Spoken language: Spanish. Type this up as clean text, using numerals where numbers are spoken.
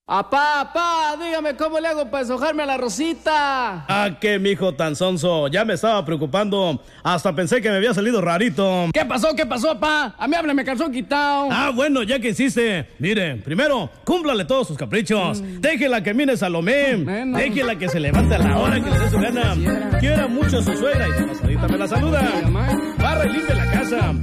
Apá, dígame cómo le hago para deshojarme a la Rosita. Ah, qué mijo tan sonso, ya me estaba preocupando. Hasta pensé que me había salido rarito. ¿Qué pasó, apá? A mí háblame calzón quitado. Ah, bueno, ya que insiste. Mire, primero, cúmplale todos sus caprichos. Déjela que mire Salomé. Déjela que se levante a la hora que le dé su gana. Quiera mucho a su suegra y de pasadita me la saluda. Barra y limpia la casa.